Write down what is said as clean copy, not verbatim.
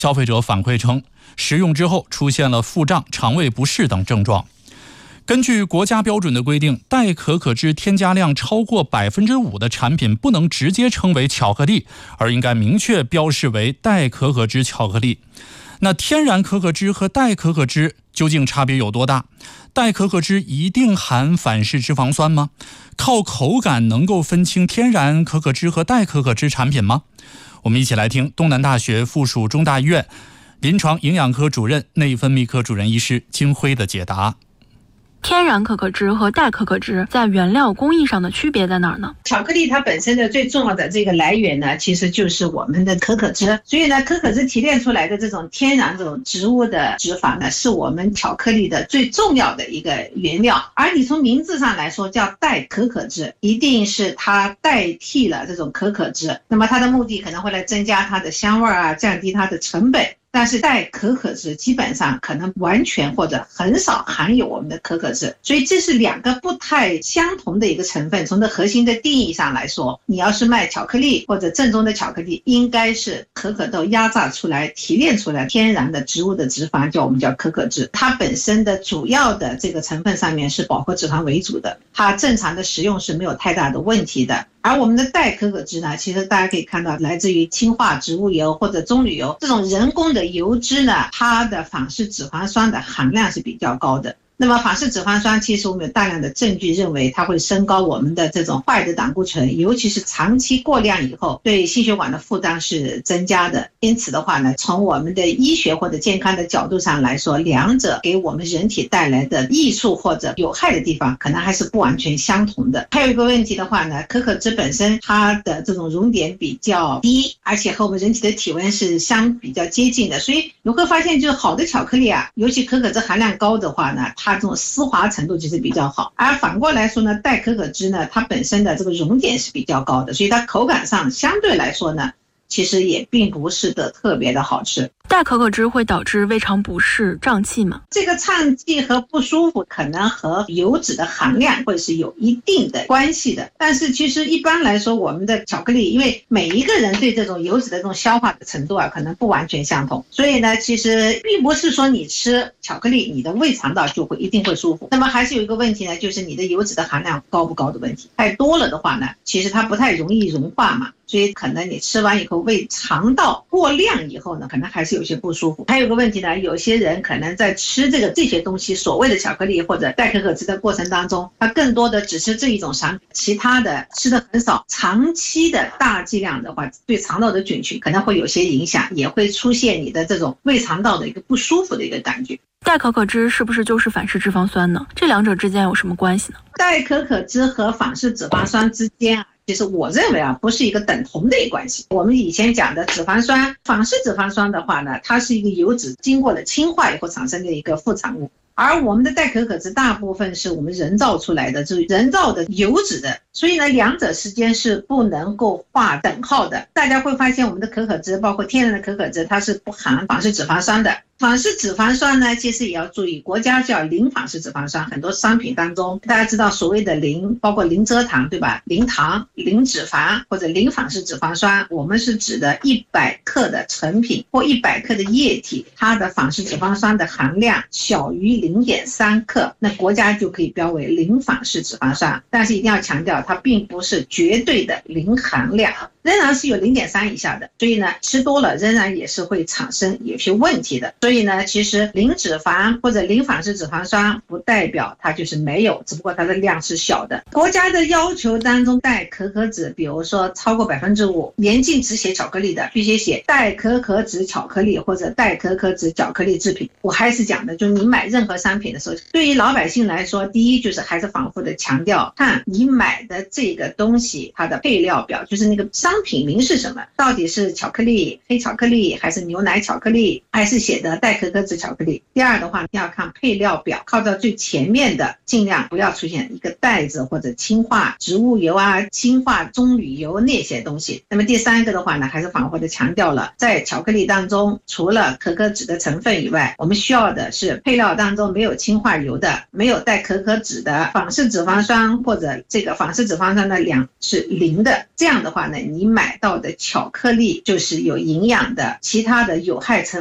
消费者反馈称，食用之后出现了腹胀、肠胃不适等症状。根据国家标准的规定，代可可脂添加量超过 5% 的产品不能直接称为巧克力，而应该明确标示为代可可脂巧克力。那天然可可脂和代可可脂究竟差别有多大？代可可脂一定含反式脂肪酸吗？靠口感能够分清天然可可脂和代可可脂产品吗？我们一起来听东南大学附属中大医院临床营养科主任、内分泌科主任医师金辉的解答。 天然可可脂和代可可脂在原料工艺上的区别在哪儿呢？ 巧克力它本身的最重要的这个来源呢，其实就是我们的可可脂。所以呢，可可脂提炼出来的这种天然这种植物的脂肪呢，是我们巧克力的最重要的一个原料。而你从名字上来说叫代可可脂，一定是它代替了这种可可脂，那么它的目的可能会来增加它的香味啊，降低它的成本。但是代可可脂基本上可能完全或者很少含有我们的可可脂，所以这是两个不太相同的一个成分。从这核心的定义上来说，你要是卖巧克力或者正宗的巧克力，应该是可可豆压榨出来提炼出来天然的植物的脂肪，我们叫可可脂。它本身的主要的这个成分上面是饱和脂肪为主的，它正常的食用是没有太大的问题的。而我们的代可可脂呢，其实大家可以看到来自于氢化植物油或者棕榈油这种人工的油脂呢，它的反式脂肪酸的含量是比较高的。那么反式脂肪酸其实我们有大量的证据认为它会升高我们的这种坏的胆固醇，尤其是长期过量以后对心血管的负担是增加的。因此的话呢，从我们的医学或者健康的角度上来说，两者给我们人体带来的益处或者有害的地方可能还是不完全相同的。还有一个问题的话呢，可可脂本身它的这种熔点比较低，而且和我们人体的体温是比较接近的，所以你会发现就是好的巧克力啊，尤其可可脂含量高的话呢，它这种丝滑程度就是比较好。而反过来说呢，代可可脂呢，它本身的这个熔点是比较高的，所以它口感上相对来说呢，其实也并不是的特别的好吃。 代可可脂会导致胃肠不适、胀气吗？ 这个胀气和不舒服可能和油脂的含量会是有一定的关系的，但是其实一般来说，我们的巧克力，因为每一个人对这种油脂的这种消化的程度啊，可能不完全相同，所以呢，其实并不是说你吃巧克力，你的胃肠道就一定会舒服。那么还是有一个问题呢，就是你的油脂的含量高不高的问题。太多了的话呢，其实它不太容易融化嘛，所以可能你吃完以后胃肠道过量以后呢，可能还是有些不舒服。还有个问题呢，有些人可能在吃这些东西，所谓的巧克力或者代可可脂的过程当中，他更多的只吃这一种产品，其他的吃的很少，长期的大剂量的话，对肠道的菌群可能会有些影响，也会出现你的这种胃肠道的一个不舒服的一个感觉。 代可可脂是不是就是反式脂肪酸呢？这两者之间有什么关系呢？ 代可可脂和反式脂肪酸之间啊，其实我认为啊，不是一个等同的一个关系。我们以前讲的脂肪酸，反式脂肪酸的话呢，它是一个油脂经过了氢化以后产生的一个副产物，而我们的代可可脂大部分是我们人造出来的，就是人造的油脂的，所以呢，两者之间是不能够划等号的。大家会发现我们的可可脂，包括天然的可可脂，它是不含反式脂肪酸的。反式脂肪酸呢，其实也要注意，国家叫零反式脂肪酸，很多商品当中大家知道所谓的零，包括零蔗糖，对吧？零糖、零脂肪或者零反式脂肪酸，我们是指的100克的成品或100克的液体，它的反式脂肪酸的含量小于0.3克，那国家就可以标为零反式脂肪酸。但是一定要强调，它并不是绝对的零含量，仍然是有0.3以下的，所以呢，吃多了仍然也是会产生有些问题的。所以呢，其实零脂肪或者零反式脂肪酸不代表它就是没有，只不过它的量是小的。国家的要求当中，代可可脂，比如说超过 5%， 严禁只写巧克力的，必须写代可可脂巧克力或者代可可脂巧克力制品。我还是讲的，就是你买任何商品的时候，对于老百姓来说，第一就是还是反复的强调，看你买的这个东西它的配料表，就是那个商品名是什么，到底是巧克力、黑巧克力还是牛奶巧克力，还是写的代可可脂巧克力。第二的话，要看配料表，靠到最前面的，尽量不要出现一个袋子或者氢化植物油啊、氢化棕榈油那些东西。那么第三个的话呢，还是反复的强调了，在巧克力当中，除了可可脂的成分以外，我们需要的是配料当中没有氢化油的、没有代可可脂的、反式脂肪酸或者这个反式脂肪酸的量是0的。这样的话呢，你你买到的巧克力就是有营养的，其他的有害成